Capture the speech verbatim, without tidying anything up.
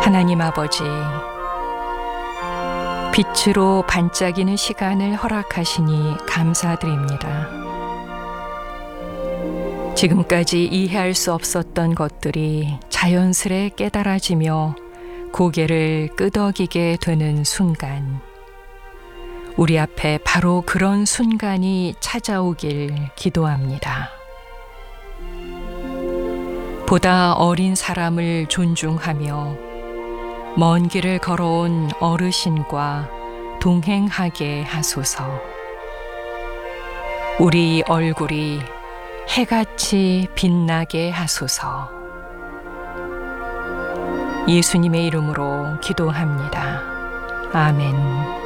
하나님 아버지, 빛으로 반짝이는 시간을 허락하시니 감사드립니다. 지금까지 이해할 수 없었던 것들이 자연스레 깨달아지며 고개를 끄덕이게 되는 순간, 우리 앞에 바로 그런 순간이 찾아오길 기도합니다. 보다 어린 사람을 존중하며 먼 길을 걸어온 어르신과 동행하게 하소서. 우리 얼굴이 해같이 빛나게 하소서. 예수님의 이름으로 기도합니다. 아멘.